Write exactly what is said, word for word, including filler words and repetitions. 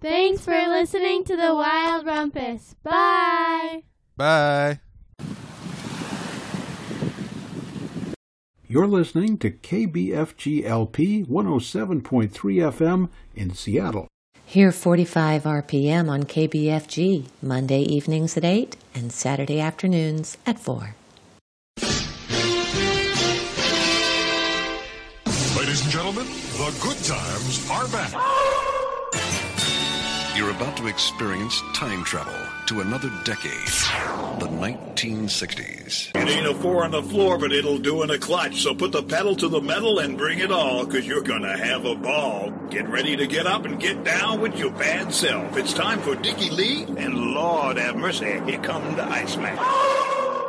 Thanks for listening to the Wild Rumpus. Bye. Bye. You're listening to K B F G L P one oh seven point three F M in Seattle. Hear forty-five R P M on K B F G, Monday evenings at eight and Saturday afternoons at four. Ladies and gentlemen, the good times are back. You're about to experience time travel to another decade, the nineteen sixties. It ain't a four on the floor, but it'll do in a clutch. So put the pedal to the metal and bring it all, because you're going to have a ball. Get ready to get up and get down with your bad self. It's time for Dickie Lee, and Lord have mercy, here comes the Iceman.